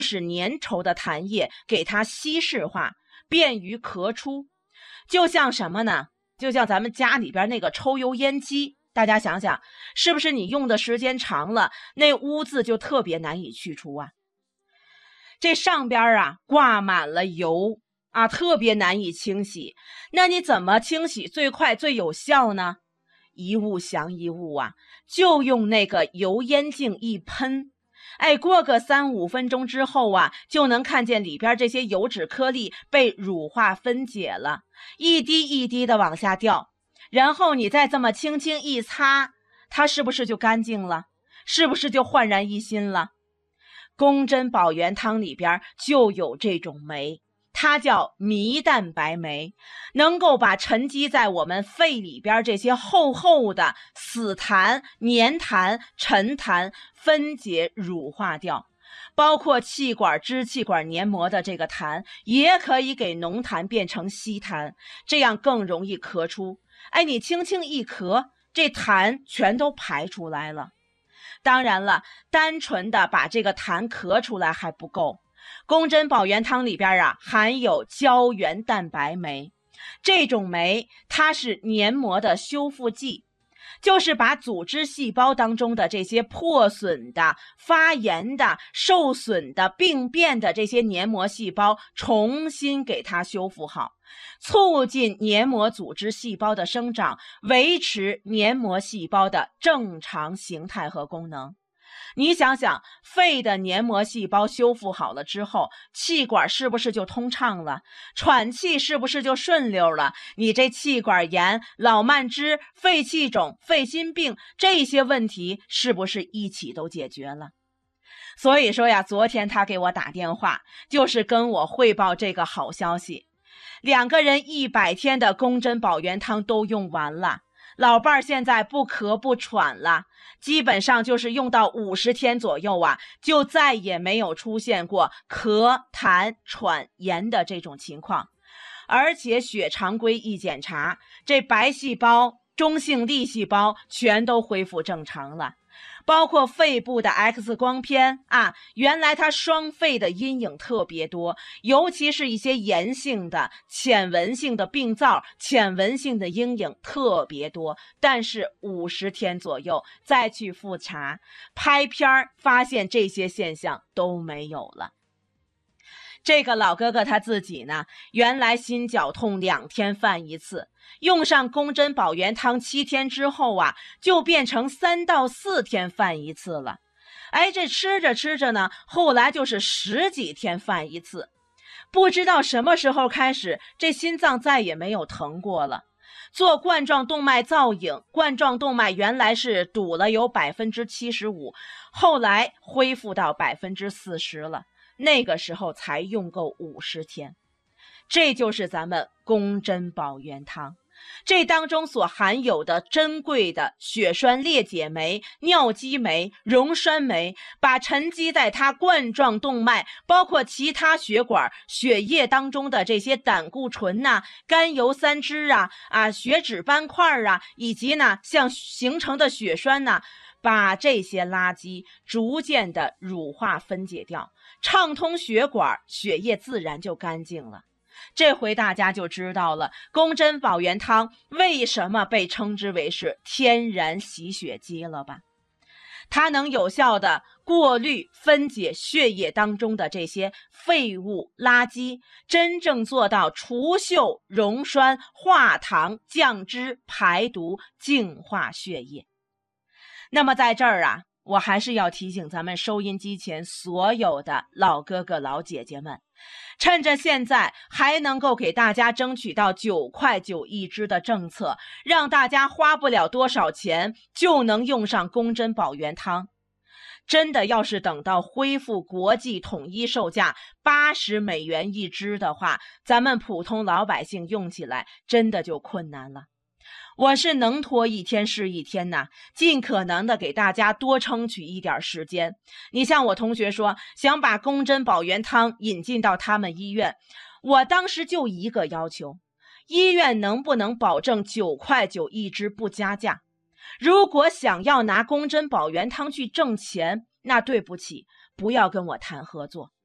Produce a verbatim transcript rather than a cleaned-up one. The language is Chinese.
使粘稠的痰液给它稀释化，便于咳出。就像什么呢？就像咱们家里边那个抽油烟机，大家想想，是不是你用的时间长了，那污渍就特别难以去除啊？这上边啊挂满了油啊，特别难以清洗。那你怎么清洗最快最有效呢？一物降一物啊，就用那个油烟镜一喷，哎，过个三五分钟之后啊，就能看见里边这些油脂颗粒被乳化分解了，一滴一滴的往下掉。然后你再这么轻轻一擦，它是不是就干净了？是不是就焕然一新了？宫针保元汤里边就有这种酶，它叫糜蛋白酶，能够把沉积在我们肺里边这些厚厚的死痰、粘痰、沉痰分解乳化掉，包括气管、支气管黏膜的这个痰也可以给浓痰变成稀痰，这样更容易咳出。哎，你轻轻一咳，这痰全都排出来了。当然了，单纯的把这个痰咳出来还不够，宫针保元汤里边啊含有胶原蛋白酶，这种酶它是黏膜的修复剂，就是把组织细胞当中的这些破损的、发炎的、受损的、病变的这些黏膜细胞重新给它修复好，促进黏膜组织细胞的生长，维持黏膜细胞的正常形态和功能。你想想，肺的黏膜细胞修复好了之后，气管是不是就通畅了？喘气是不是就顺溜了？你这气管炎、老慢支、肺气肿、肺心病这些问题是不是一起都解决了？所以说呀，昨天他给我打电话，就是跟我汇报这个好消息。两个人一百天的宫针保元汤都用完了，老伴儿现在不咳不喘了，基本上就是用到五十天左右啊，就再也没有出现过咳、痰、喘、炎的这种情况。而且血常规一检查，这白细胞、中性粒细胞全都恢复正常了。包括肺部的 X 光片啊，原来它双肺的阴影特别多，尤其是一些炎性的、浅纹性的病灶、浅纹性的阴影特别多。但是五十天左右再去复查，拍片发现这些现象都没有了。这个老哥哥他自己呢，原来心绞痛两天犯一次，用上宫针保元汤七天之后啊，就变成三到四天犯一次了。哎，这吃着吃着呢，后来就是十几天犯一次。不知道什么时候开始，这心脏再也没有疼过了。做冠状动脉造影，冠状动脉原来是堵了有 百分之七十五， 后来恢复到 百分之四十 了。那个时候才用够五十天。这就是咱们宫针保元汤，这当中所含有的珍贵的血栓裂解酶、尿激酶、溶栓酶，把沉积在它冠状动脉包括其他血管血液当中的这些胆固醇呐、啊、甘油三酯啊啊血脂斑块啊，以及呢像形成的血栓呐、啊，把这些垃圾逐渐的乳化分解掉，畅通血管，血液自然就干净了。这回大家就知道了宫针保元汤为什么被称之为是天然洗血机了吧？它能有效的过滤分解血液当中的这些废物垃圾，真正做到除锈、溶栓、化糖、降脂、排毒、净化血液。那么在这儿啊，我还是要提醒咱们收音机前所有的老哥哥老姐姐们，趁着现在还能够给大家争取到九块九一支的政策，让大家花不了多少钱就能用上宫针保元汤。真的要是等到恢复国际统一售价八十美元一支的话，咱们普通老百姓用起来真的就困难了。我是能拖一天是一天呐，尽可能的给大家多争取一点时间。你像我同学说想把宫针保元汤引进到他们医院，我当时就一个要求，医院能不能保证九块九一支不加价？如果想要拿宫针保元汤去挣钱，那对不起，不要跟我谈合作。